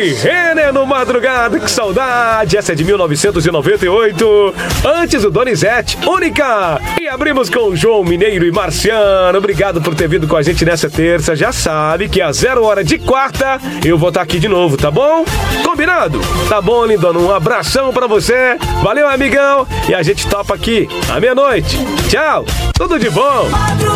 e Renner no Madrugada, que saudade. Essa é de 1998, antes do Donizete, Única. E abrimos com João Mineiro e Marciano. Obrigado por ter vindo com a gente nessa terça. Já sabe que às 0 hora de quarta eu vou estar aqui de novo, tá bom? Combinado? Tá bom, lindona. Um abração pra você. Valeu, amigão. E a gente topa aqui à meia-noite. Tchau. Tudo de bom.